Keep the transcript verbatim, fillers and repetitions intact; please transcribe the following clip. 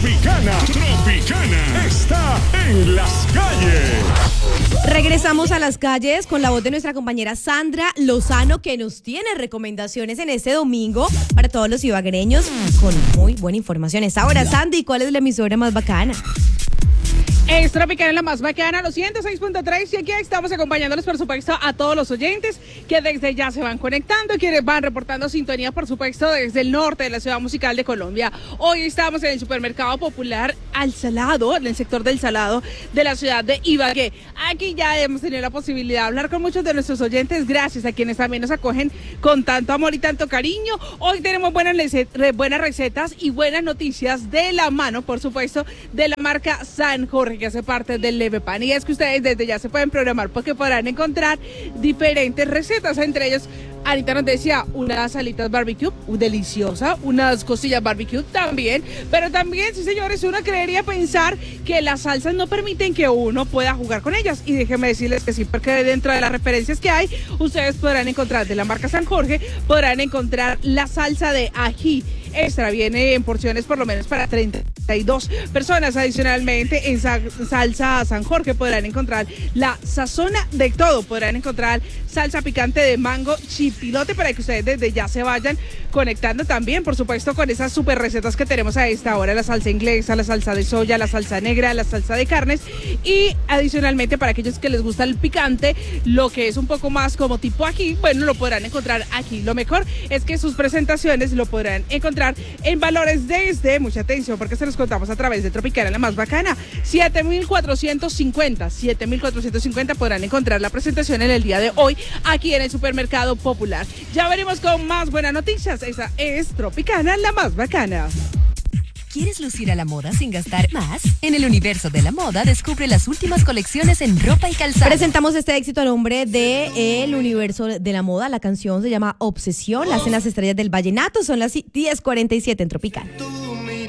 Tropicana, Tropicana está en las calles. Regresamos a las calles con la voz de nuestra compañera Sandra Lozano, que nos tiene recomendaciones en este domingo para todos los ibaguereños con muy buena información. Ahora, Sandy, ¿cuál es la emisora más bacana? Es Tropicana, la más bacana, los ciento seis punto tres, y aquí estamos acompañándolos, por supuesto, a todos los oyentes que desde ya se van conectando, quienes van reportando sintonía, por supuesto, desde el norte de la ciudad musical de Colombia. Hoy estamos en el Supermercado Popular Al Salado, en el sector del Salado de la ciudad de Ibagué. Aquí ya hemos tenido la posibilidad de hablar con muchos de nuestros oyentes, gracias a quienes también nos acogen con tanto amor y tanto cariño. Hoy tenemos buenas, buenas recetas y buenas noticias de la mano, por supuesto, de la marca San Jorge, que hace parte del Levepan, y es que ustedes desde ya se pueden programar porque podrán encontrar diferentes recetas, entre ellos Anita nos decía unas alitas barbecue, deliciosa, unas costillas barbecue también, pero también, sí señores, uno creería pensar que las salsas no permiten que uno pueda jugar con ellas, y déjenme decirles que sí, porque dentro de las referencias que hay, ustedes podrán encontrar de la marca San Jorge, podrán encontrar la salsa de ají extra, viene en porciones por lo menos para treinta y dos personas. Adicionalmente, en sa- salsa San Jorge podrán encontrar la sazona de todo, podrán encontrar salsa picante de mango chipilote, para que ustedes desde ya se vayan conectando también, por supuesto, con esas super recetas que tenemos a esta hora, la salsa inglesa, la salsa de soya, la salsa negra, la salsa de carnes, y adicionalmente para aquellos que les gusta el picante, lo que es un poco más como tipo ají, bueno, lo podrán encontrar aquí. Lo mejor es que sus presentaciones lo podrán encontrar en valores desde, mucha atención porque se los contamos a través de Tropicana, la más bacana, siete mil cuatrocientos cincuenta, siete mil cuatrocientos cincuenta podrán encontrar la presentación en el día de hoy aquí en el Supermercado Popular. Ya veremos con más buenas noticias. Esa es Tropicana, la más bacana. ¿Quieres lucir a la moda sin gastar más? En el universo de la moda, descubre las últimas colecciones en ropa y calzado. Presentamos este éxito a nombre de El Universo de la Moda. La canción se llama Obsesión. La hacen las estrellas del vallenato. Son las diez cuarenta y siete en Tropicana.